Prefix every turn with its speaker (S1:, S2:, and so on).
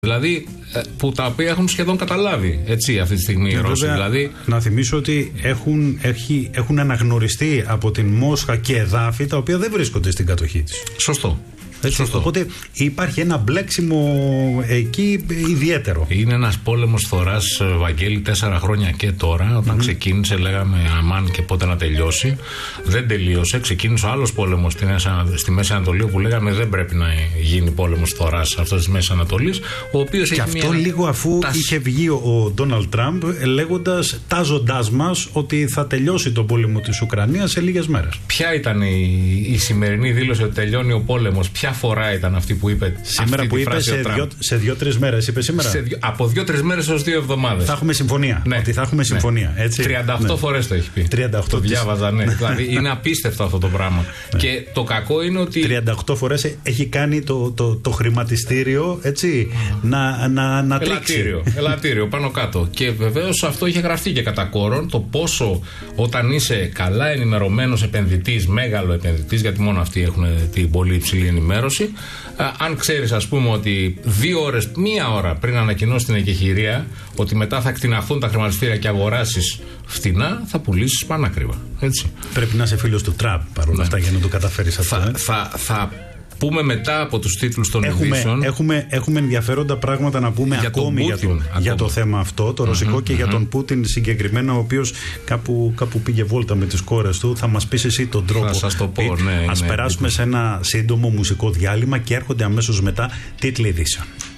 S1: Δηλαδή, που τα οποία έχουν σχεδόν καταλάβει έτσι, αυτή τη στιγμή οι Ρώσοι. Δηλαδή...
S2: Να θυμίσω ότι έχουν αναγνωριστεί από την Μόσχα και εδάφη τα οποία δεν βρίσκονται στην κατοχή της.
S1: Σωστό.
S2: Σωστό. Οπότε υπάρχει ένα μπλέξιμο εκεί ιδιαίτερο.
S1: Είναι ένας πόλεμος φθοράς, Βαγγέλη, 4 χρόνια και τώρα. Όταν ξεκίνησε, λέγαμε αμάν και πότε να τελειώσει. Δεν τελείωσε. Ξεκίνησε ο άλλος πόλεμος στη Μέση Ανατολή, που λέγαμε δεν πρέπει να γίνει πόλεμος φθοράς αυτός της Μέσης Ανατολής. Ο οποίος
S2: και
S1: έχει
S2: αυτό λίγο αφού είχε βγει ο Ντόναλντ Τραμπ λέγοντας, τάζοντάς μας ότι θα τελειώσει το πόλεμο της Ουκρανίας σε λίγες μέρες.
S1: Ποια ήταν η σημερινή δήλωση ότι τελειώνει ο πόλεμος? Ποια φορά ήταν αυτή που είπε?
S2: Σήμερα που είπε σε 2-3 μέρες. Είπε σήμερα.
S1: Από 2-3 μέρες έως 2 εβδομάδες.
S2: Θα έχουμε συμφωνία.
S1: Ναι.
S2: Ότι θα έχουμε συμφωνία. Έτσι.
S1: 38 φορές το έχει πει.
S2: 38
S1: το διάβαζα, ναι. Δηλαδή είναι απίστευτο αυτό το πράγμα. Και το κακό είναι ότι.
S2: 38 φορές έχει κάνει το χρηματιστήριο έτσι, να τρίξει.
S1: Ελαττήριο πάνω κάτω. Και βεβαίως αυτό είχε γραφτεί και κατά κόρον το πόσο όταν είσαι καλά ενημερωμένος επενδυτής, μέγαλο επενδυτής, γιατί μόνο αυτοί έχουν την πολύ υψηλή ενημέρωση. Αν ξέρεις, ας πούμε, ότι 2 ώρες, 1 ώρα πριν ανακοινώσει την εκεχηρία ότι μετά θα κτηναχθούν τα χρηματιστήρια και αγοράσεις φτηνά, θα πουλήσεις πανάκριβα. Έτσι.
S2: Πρέπει να είσαι φίλος του Τραμπ παρόλα αυτά για να το καταφέρεις αυτό.
S1: Θα πούμε μετά από τους τίτλους των ειδήσεων.
S2: Έχουμε ενδιαφέροντα πράγματα να πούμε για ακόμη για το θέμα αυτό, το ρωσικό και για τον Πούτιν συγκεκριμένα, ο οποίος κάπου πήγε βόλτα με τις κόρες του. Θα μας πεις εσύ τον τρόπο.
S1: Θα σας το πω, ναι.
S2: Ας περάσουμε σε ένα σύντομο μουσικό διάλειμμα και έρχονται αμέσως μετά τίτλοι ειδήσεων.